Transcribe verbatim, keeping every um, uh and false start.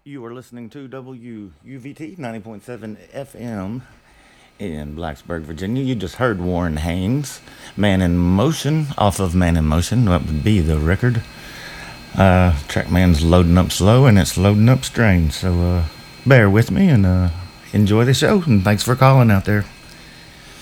You are listening to W U V T ninety point seven F M in Blacksburg, Virginia. You just heard Warren Haynes, Man in Motion, off of Man in Motion. That would be the record. Uh, Trackman's loading up slow and it's loading up strange. So uh, bear with me and uh, enjoy the show. And thanks for calling out there.